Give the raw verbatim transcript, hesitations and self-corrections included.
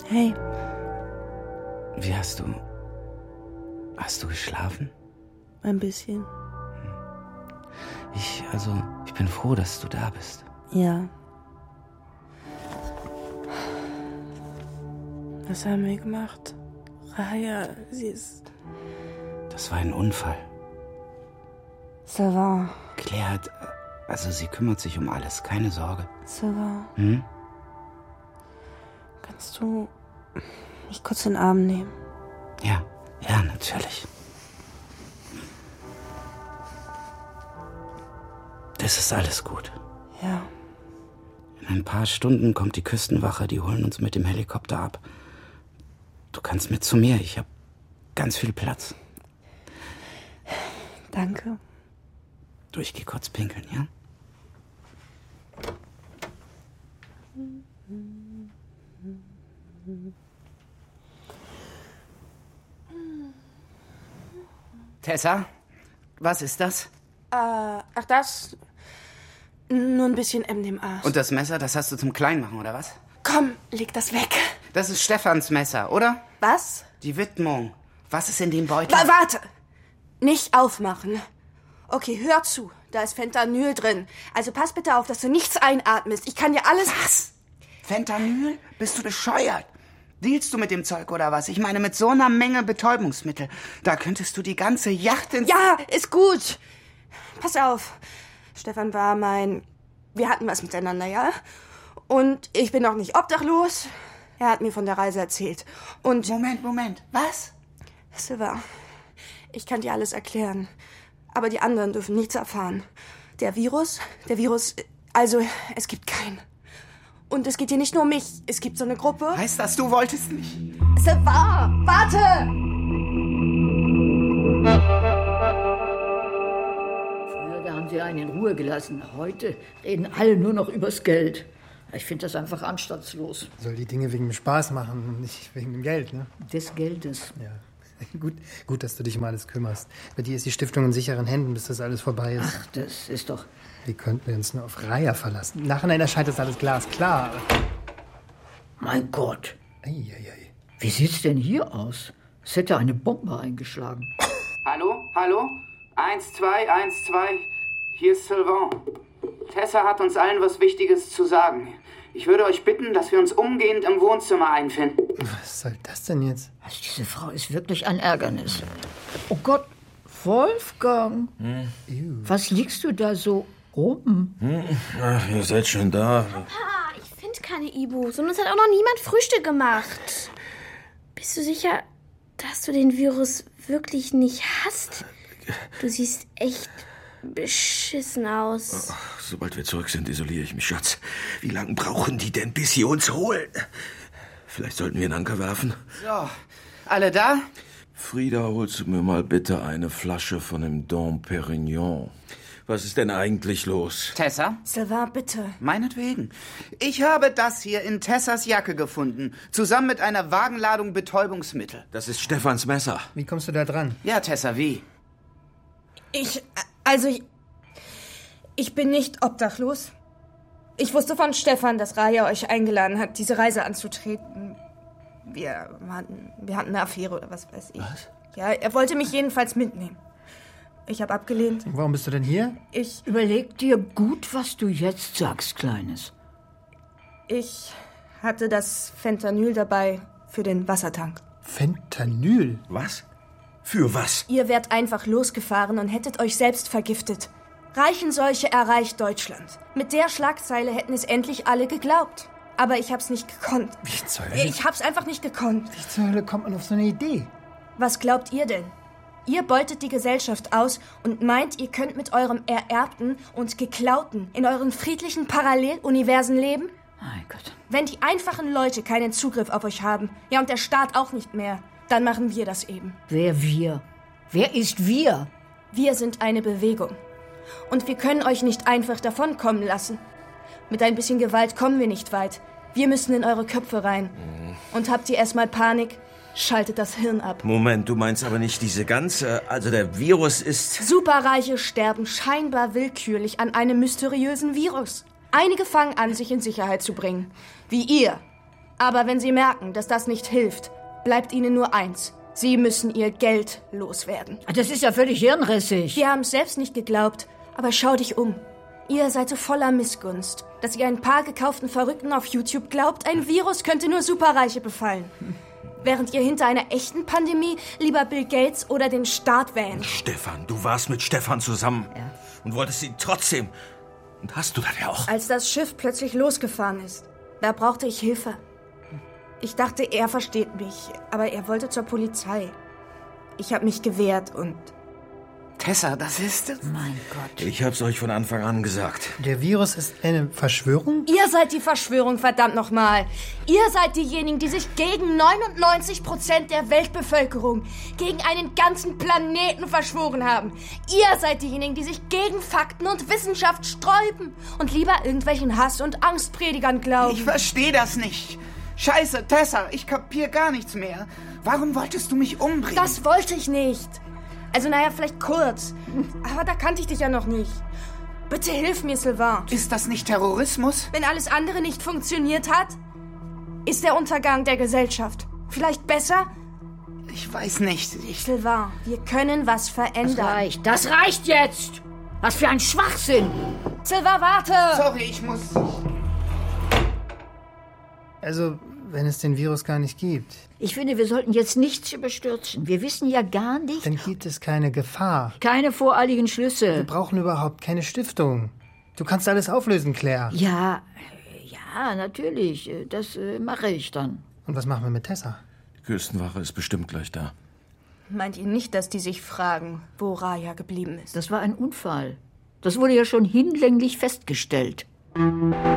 Hey. Wie hast du... Hast du geschlafen? Ein bisschen. Ich, also, ich bin froh, dass du da bist. Ja. Was haben wir gemacht? Raya, sie ist... Das war ein Unfall. Ça va. Claire hat... Also, sie kümmert sich um alles, keine Sorge. Ça va. Hm? Kannst du mich kurz in den Arm nehmen? Ja, ja, natürlich. Es ist alles gut. Ja. In ein paar Stunden kommt die Küstenwache, die holen uns mit dem Helikopter ab. Du kannst mit zu mir, ich habe ganz viel Platz. Danke. Du, ich geh kurz pinkeln, ja? Tessa, was ist das? Äh, ach das... Nur ein bisschen M D M A. Und das Messer, das hast du zum Kleinmachen, oder was? Komm, leg das weg. Das ist Stefans Messer, oder? Was? Die Widmung. Was ist in dem Beutel? Wa- warte! Nicht aufmachen. Okay, hör zu. Da ist Fentanyl drin. Also pass bitte auf, dass du nichts einatmest. Ich kann dir alles... Was? Fentanyl? Bist du bescheuert? Dealst du mit dem Zeug oder was? Ich meine, mit so einer Menge Betäubungsmittel. Da könntest du die ganze Yacht ins... Ja, ist gut. Pass auf. Stefan war mein... Wir hatten was miteinander, ja? Und ich bin noch nicht obdachlos. Er hat mir von der Reise erzählt. Und... Moment, Moment. Was? Silva, ich kann dir alles erklären. Aber die anderen dürfen nichts erfahren. Der Virus, der Virus... Also, es gibt keinen. Und es geht hier nicht nur um mich. Es gibt so eine Gruppe... Heißt das, du wolltest nicht? Silva, warte! Da haben sie einen in Ruhe gelassen. Heute reden alle nur noch übers Geld. Ich finde das einfach anstandslos. Soll die Dinge wegen dem Spaß machen, nicht wegen dem Geld, ne? Des Geldes. Ja. Gut, gut, dass du dich um alles kümmerst. Bei dir ist die Stiftung in sicheren Händen, bis das alles vorbei ist. Ach, das ist doch... Wir könnten wir uns nur auf Raya verlassen. Nachhinein erscheint das alles glasklar. Mein Gott. Eieiei. Wie sieht's denn hier aus? Es hätte eine Bombe eingeschlagen. Hallo? Hallo? Eins, zwei, eins, zwei. Hier ist Sylvain. Tessa hat uns allen was Wichtiges zu sagen. Ich würde euch bitten, dass wir uns umgehend im Wohnzimmer einfinden. Was soll das denn jetzt? Also diese Frau ist wirklich ein Ärgernis. Oh Gott, Wolfgang. Hm? Was liegst du da so rum? Hm? Ach, ihr seid schon da. Papa, ich finde keine Ibus und uns hat auch noch niemand Frühstück gemacht. Bist du sicher, dass du den Virus wirklich nicht hast? Du siehst echt beschissen aus. Ach, sobald wir zurück sind, isoliere ich mich, Schatz. Wie lange brauchen die denn, bis sie uns holen? Vielleicht sollten wir einen Anker werfen. So, alle da? Frieda, holst du mir mal bitte eine Flasche von dem Dom Perignon? Was ist denn eigentlich los? Tessa? Sylvain, bitte. Meinetwegen. Ich habe das hier in Tessas Jacke gefunden. Zusammen mit einer Wagenladung Betäubungsmittel. Das ist Stefans Messer. Wie kommst du da dran? Ja, Tessa, wie? Ich, also, ich, ich bin nicht obdachlos. Ich wusste von Stefan, dass Raya euch eingeladen hat, diese Reise anzutreten. Wir hatten, wir hatten eine Affäre oder was weiß ich. Was? Ja, er wollte mich jedenfalls mitnehmen. Ich habe abgelehnt. Warum bist du denn hier? Ich, Überleg dir gut, was du jetzt sagst, Kleines. ich hatte das Fentanyl dabei für den Wassertank. Fentanyl? Was? Für was? Ihr wärt einfach losgefahren und hättet euch selbst vergiftet. Reichen solche erreicht Deutschland. Mit der Schlagzeile hätten es endlich alle geglaubt. Aber ich hab's nicht gekonnt. Wie zur Hölle? Ich hab's einfach nicht gekonnt. Wie zur Hölle kommt man auf so eine Idee? Was glaubt ihr denn? Ihr beutet die Gesellschaft aus und meint, ihr könnt mit eurem Ererbten und Geklauten in euren friedlichen Paralleluniversen leben? Mein Gott. Wenn die einfachen Leute keinen Zugriff auf euch haben, ja und der Staat auch nicht mehr, dann machen wir das eben. Wer wir? Wer ist wir? Wir sind eine Bewegung. Und wir können euch nicht einfach davonkommen lassen. Mit ein bisschen Gewalt kommen wir nicht weit. Wir müssen in eure Köpfe rein. Und habt ihr erstmal Panik, schaltet das Hirn ab. Moment, du meinst aber nicht diese ganze... Also der Virus ist... Superreiche sterben scheinbar willkürlich an einem mysteriösen Virus. Einige fangen an, sich in Sicherheit zu bringen. Wie ihr. Aber wenn Sie merken, dass das nicht hilft, bleibt Ihnen nur eins. Sie müssen Ihr Geld loswerden. Das ist ja völlig hirnrissig. Wir haben es selbst nicht geglaubt, aber schau dich um. Ihr seid so voller Missgunst, dass ihr ein paar gekauften Verrückten auf YouTube glaubt, ein Virus könnte nur Superreiche befallen. Während ihr hinter einer echten Pandemie lieber Bill Gates oder den Staat wähnt. Stefan, du warst mit Stefan zusammen Ja. und wolltest ihn trotzdem. Und hast du das ja auch. Als das Schiff plötzlich losgefahren ist, da brauchte ich Hilfe. Ich dachte, er versteht mich, aber er wollte zur Polizei. Ich habe mich gewehrt und... Tessa, das ist... Mein Gott. Ich hab's euch von Anfang an gesagt. Der Virus ist eine Verschwörung? Ihr seid die Verschwörung, verdammt nochmal. Ihr seid diejenigen, die sich gegen neunundneunzig Prozent der Weltbevölkerung, gegen einen ganzen Planeten verschworen haben. Ihr seid diejenigen, die sich gegen Fakten und Wissenschaft sträuben und lieber irgendwelchen Hass- und Angstpredigern glauben. Ich verstehe das nicht. Scheiße, Tessa, ich kapier gar nichts mehr. Warum wolltest du mich umbringen? Das wollte ich nicht. Also naja, vielleicht kurz. Aber da kannte ich dich ja noch nicht. Bitte hilf mir, Sylvain. Ist das nicht Terrorismus? Wenn alles andere nicht funktioniert hat, ist der Untergang der Gesellschaft vielleicht besser? Ich weiß nicht. Ich... Sylvain, wir können was Das verändern. reicht. Das reicht jetzt. Was für ein Schwachsinn. Sylvain, warte! Sorry, ich muss... Also, wenn es den Virus gar nicht gibt, Ich finde, wir sollten jetzt nichts überstürzen. Wir wissen ja gar nicht. dann gibt es keine Gefahr. Keine voreiligen Wir Schlüsse. brauchen überhaupt keine Stiftung. Du kannst alles auflösen, Claire. Ja, ja, natürlich. Das äh, mache ich dann. Und was machen wir mit Tessa? Die Küstenwache ist bestimmt gleich da. Meint ihr nicht, dass die sich fragen, wo Raya geblieben ist? Das war ein Unfall. Das wurde ja schon hinlänglich festgestellt.